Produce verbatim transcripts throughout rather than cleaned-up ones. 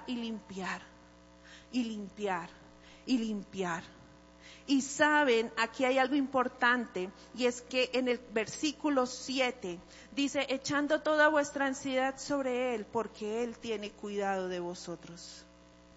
y limpiar, y limpiar, y limpiar. Y saben, aquí hay algo importante, y es que en el versículo siete dice, echando toda vuestra ansiedad sobre Él, porque Él tiene cuidado de vosotros.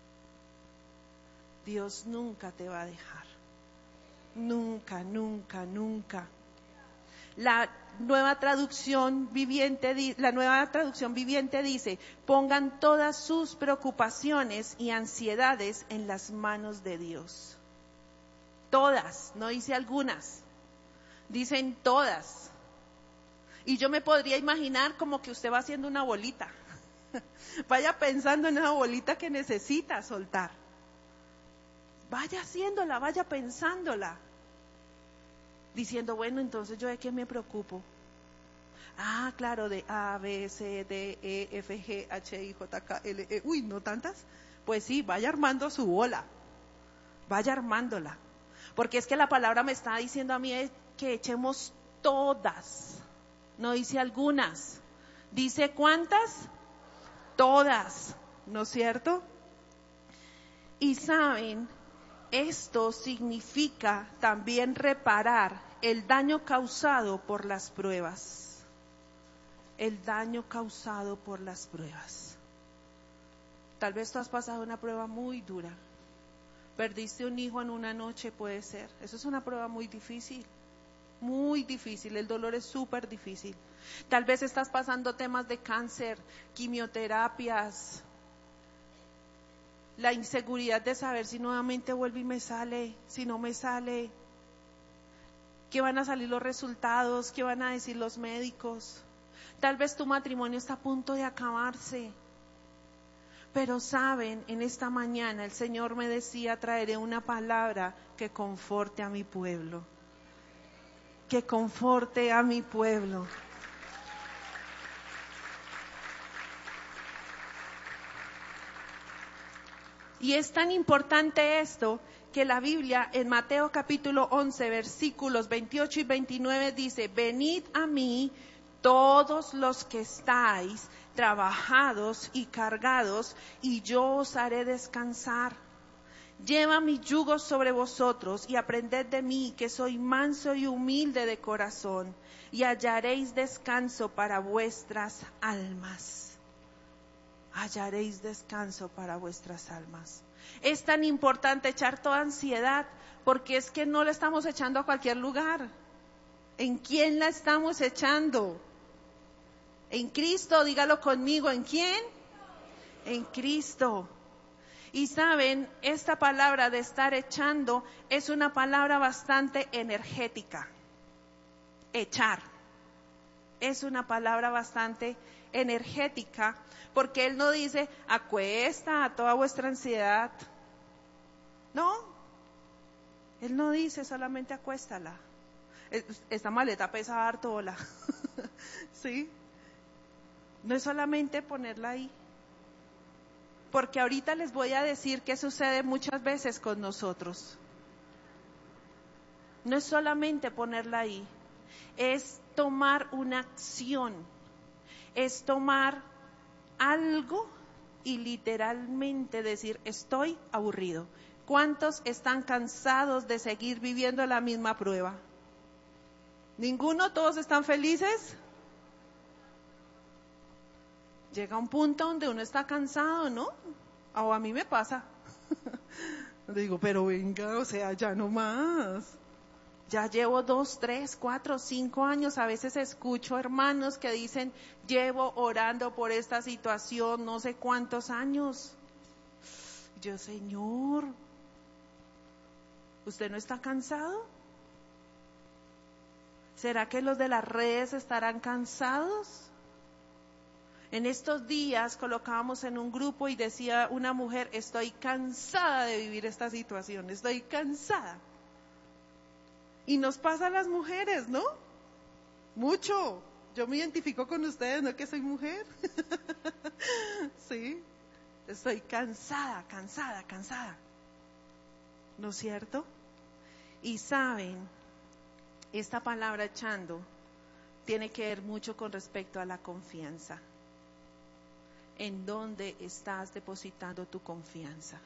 Dios nunca te va a dejar. Nunca, nunca, nunca. La nueva traducción viviente, la nueva traducción viviente dice, pongan todas sus preocupaciones y ansiedades en las manos de Dios. Todas, no dice algunas, dicen todas. Y yo me podría imaginar como que usted va haciendo una bolita. Vaya pensando en una bolita que necesita soltar. Vaya haciéndola, vaya pensándola. Diciendo, bueno, entonces yo de qué me preocupo. Ah, claro, de A, B, C, D, E, F, G, H, I, J, K, L, E. Uy, ¿no tantas? Pues sí, vaya armando su bola. Vaya armándola. Porque es que la palabra me está diciendo a mí que echemos todas. No dice algunas. Dice ¿cuántas? Todas. ¿No es cierto? Y saben, esto significa también reparar el daño causado por las pruebas. El daño causado por las pruebas. Tal vez tú has pasado una prueba muy dura. Perdiste un hijo en una noche, puede ser. Eso es una prueba muy difícil. Muy difícil. El dolor es súper difícil. Tal vez estás pasando temas de cáncer, quimioterapias. La inseguridad de saber si nuevamente vuelve y me sale, si no me sale. ¿Qué van a salir los resultados? ¿Qué van a decir los médicos? Tal vez tu matrimonio está a punto de acabarse. Pero saben, en esta mañana el Señor me decía, traeré una palabra que conforte a mi pueblo. Que conforte a mi pueblo. Y es tan importante esto que la Biblia en Mateo capítulo once versículos veintiocho y veintinueve dice, venid a mí todos los que estáis trabajados y cargados, y yo os haré descansar. Lleva mi yugo sobre vosotros y aprended de mí, que soy manso y humilde de corazón, y hallaréis descanso para vuestras almas. Hallaréis descanso para vuestras almas. Es tan importante echar toda ansiedad, porque es que no la estamos echando a cualquier lugar. ¿En quién la estamos echando? En Cristo, dígalo conmigo, ¿en quién? En Cristo. Y saben, esta palabra de estar echando es una palabra bastante energética. Echar. Es una palabra bastante energética, porque Él no dice, acuesta a toda vuestra ansiedad. No. Él no dice solamente acuéstala. Esta maleta pesa harto, hola. ¿Sí? No es solamente ponerla ahí. Porque ahorita les voy a decir qué sucede muchas veces con nosotros. No es solamente ponerla ahí, es tomar una acción, es tomar algo y literalmente decir, estoy aburrido. ¿Cuántos están cansados de seguir viviendo la misma prueba? ¿Ninguno? ¿Todos están felices? Llega un punto donde uno está cansado, ¿no? O a mí me pasa. Digo, pero venga, o sea, ya no más. Ya llevo dos, tres, cuatro, cinco años. A veces escucho hermanos que dicen, llevo orando por esta situación no sé cuántos años. Yo, Señor, ¿usted no está cansado? ¿Será que los de las redes estarán cansados? En estos días colocábamos en un grupo y decía una mujer, estoy cansada de vivir esta situación, estoy cansada. Y nos pasa a las mujeres, ¿no? Mucho. Yo me identifico con ustedes, no que soy mujer. Sí, estoy cansada, cansada, cansada. ¿No es cierto? Y saben, esta palabra echando tiene que ver mucho con respecto a la confianza. en dónde estás depositando tu confianza.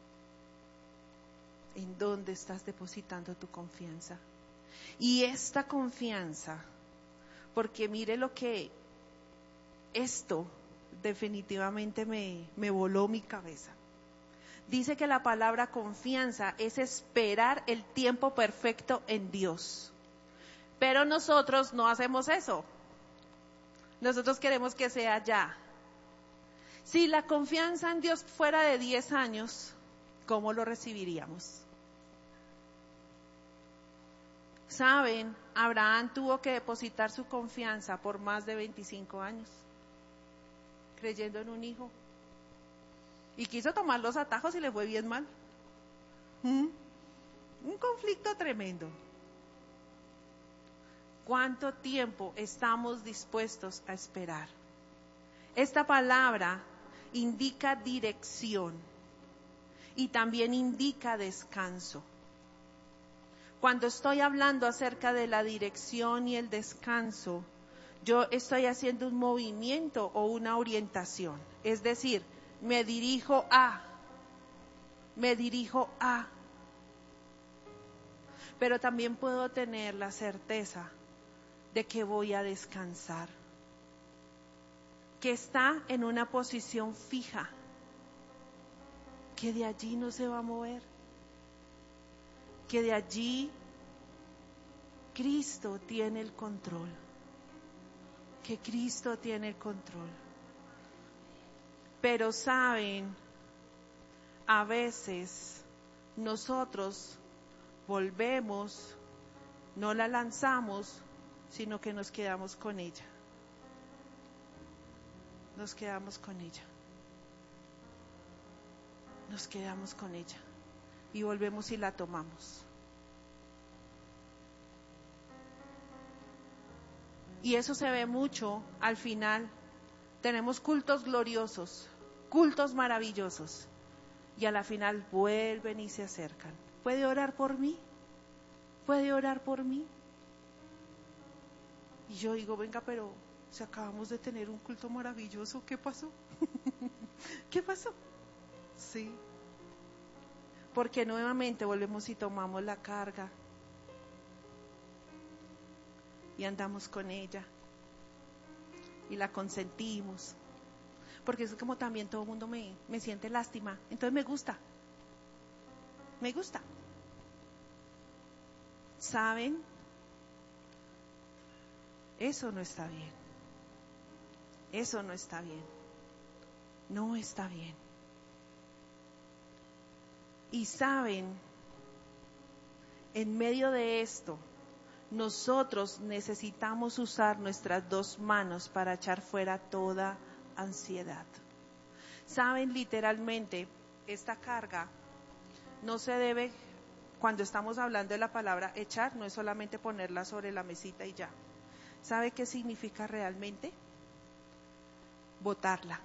¿En dónde estás depositando tu confianza? Y esta confianza, porque mire lo que esto definitivamente me, me voló mi cabeza. Dice que la palabra confianza es esperar el tiempo perfecto en Dios. Pero nosotros no hacemos eso. Nosotros queremos que sea ya. Si la confianza en Dios fuera de diez años, ¿cómo lo recibiríamos? Saben, Abraham tuvo que depositar su confianza por más de veinticinco años, creyendo en un hijo. Y quiso tomar los atajos y le fue bien mal. ¿Mm? Un conflicto tremendo. ¿Cuánto tiempo estamos dispuestos a esperar? Esta palabra indica dirección y también indica descanso. Cuando estoy hablando acerca de la dirección y el descanso, yo estoy haciendo un movimiento o una orientación. Es decir, me dirijo a, me dirijo a. Pero también puedo tener la certeza de que voy a descansar, que está en una posición fija, que de allí no se va a mover, que de allí Cristo tiene el control, que Cristo tiene el control. Pero saben, a veces nosotros volvemos, no la lanzamos, sino que nos quedamos con ella. Nos quedamos con ella. Nos quedamos con ella. Y volvemos y la tomamos. Y eso se ve mucho al final. Tenemos cultos gloriosos, cultos maravillosos. Y a la final vuelven y se acercan. ¿Puede orar por mí? ¿Puede orar por mí? Y yo digo, venga, pero si acabamos de tener un culto maravilloso, ¿qué pasó? ¿Qué pasó? Sí. Porque nuevamente volvemos y tomamos la carga y andamos con ella y la consentimos, porque es como también todo el mundo me, me siente lástima, entonces me gusta, me gusta. ¿Saben? Eso no está bien, eso no está bien, no está bien. Y saben, en medio de esto, nosotros necesitamos usar nuestras dos manos para echar fuera toda ansiedad. Saben, literalmente, esta carga no se debe, cuando estamos hablando de la palabra echar, no es solamente ponerla sobre la mesita y ya. ¿Sabe qué significa realmente? Botarla.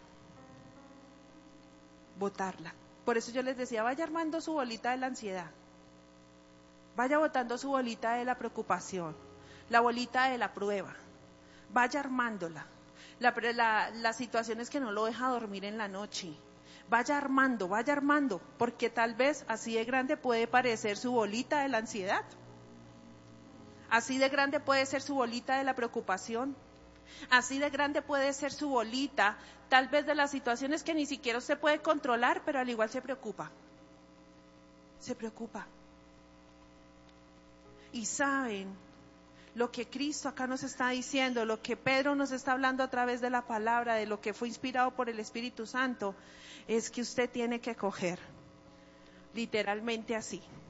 Botarla. Por eso yo les decía, vaya armando su bolita de la ansiedad. Vaya botando su bolita de la preocupación, la bolita de la prueba. Vaya armándola. La, la, las situaciones que no lo deja dormir en la noche. Vaya armando, vaya armando, porque tal vez así de grande puede parecer su bolita de la ansiedad. Así de grande puede ser su bolita de la preocupación. Así de grande puede ser su bolita, tal vez de las situaciones que ni siquiera usted puede controlar, pero al igual se preocupa. Se preocupa. Y saben, lo que Cristo acá nos está diciendo, lo que Pedro nos está hablando a través de la palabra, de lo que fue inspirado por el Espíritu Santo, es que usted tiene que coger, literalmente así,